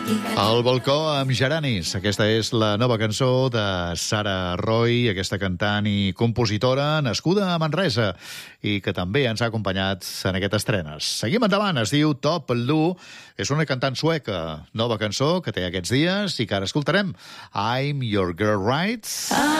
Al balcó amb Geranis. Aquesta és la nova cançó de Sara Roy, aquesta cantant i compositora nascuda a Manresa i que també ens ha acompanyat en aquestes estrenes. Seguim endavant, es diu Top Lu, és una cantant sueca, nova cançó que té aquests dies i que ara escoltarem. I'm Your Girl Right.